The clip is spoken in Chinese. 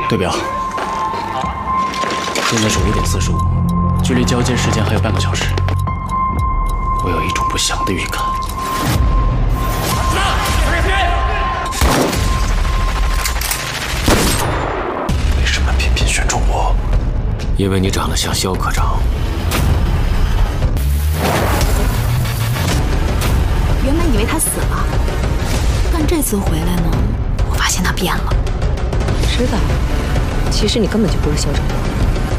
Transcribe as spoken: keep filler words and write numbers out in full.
对表，现在是五点四十五，距离交接时间还有半个小时。我有一种不祥的预感。为什么偏偏选中我？ 因为你长得像肖科长。 原本以为他死了，但这次回来呢，我发现他变了。 知道，其实你根本就不是肖长。